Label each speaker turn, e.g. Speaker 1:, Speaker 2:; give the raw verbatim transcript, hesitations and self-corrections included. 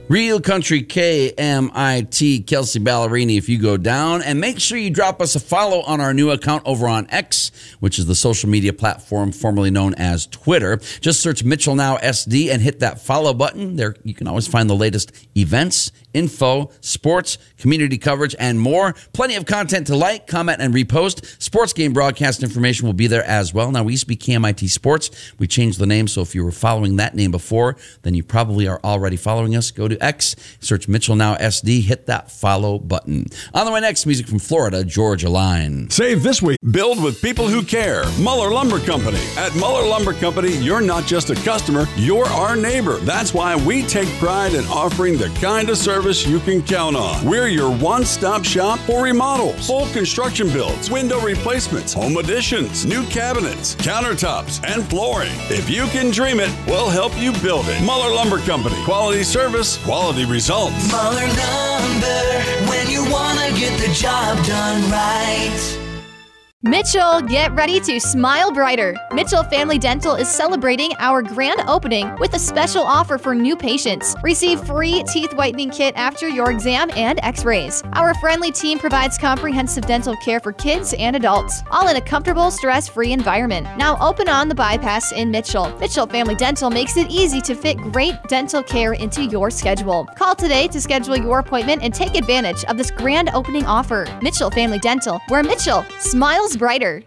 Speaker 1: Real Country K M I T, Kelsey Ballerini, if you go down. And make sure you drop us a follow on our new account over on X, which is the social media platform formerly known as Twitter. Just search Mitchell Now S D and hit that follow button. There you can always find the latest events, info, sports, community coverage, and more. Plenty of content to like, comment, and repost. Sports game broadcast information will be there as well. Now, we used to be K M I T Sports. We changed the name, so if you were following that name before, then you probably are already following us. Go to X, search Mitchell Now S D, hit that follow button. On the way next, music from Florida, Georgia Line.
Speaker 2: Save this week. Build with people who care. Muller Lumber Company. At Muller Lumber Company, you're not just a customer, you're our neighbor. That's why we take pride in offering the kind of service you can count on. We're your one-stop shop for remodels, full construction builds, window replacements, home additions, new cabinets, countertops, and flooring. If you can dream it, we'll help you build it. Muller Lumber Company. Quality service, quality results.
Speaker 3: Muller Lumber, when you want to get the job done right.
Speaker 4: Mitchell, get ready to smile brighter. Mitchell Family Dental is celebrating our grand opening with a special offer for new patients. Receive free teeth whitening kit after your exam and x-rays. Our friendly team provides comprehensive dental care for kids and adults, all in a comfortable, stress-free environment. Now open on the bypass in Mitchell. Mitchell Family Dental makes it easy to fit great dental care into your schedule. Call today to schedule your appointment and take advantage of this grand opening offer. Mitchell Family Dental, where Mitchell smiles brighter.